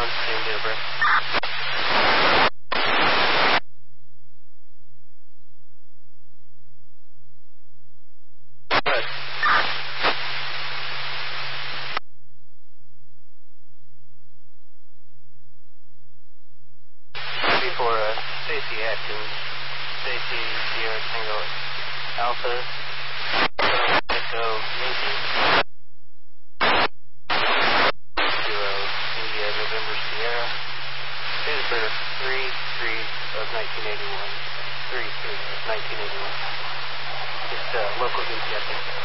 same date of birth. Good. For Stacy Atkins, Stacy Sierra Tango Alpha, Echo Yankee, Zero India November Sierra, date of birth 3/3 of 1981, 3/3 of 1981. Just local duty, I think.